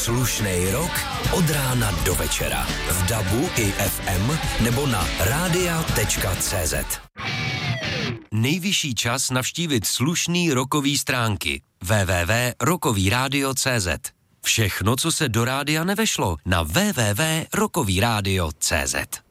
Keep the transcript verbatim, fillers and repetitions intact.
Slušnej rok od rána do večera. V dabu i ef em nebo na rádia tečka cé zet. Nejvyšší čas navštívit slušný rokový stránky. w w w tečka rokový rádio tečka cé zet. Všechno, co se do rádia nevešlo, na w w w tečka rokový rádio tečka cé zet.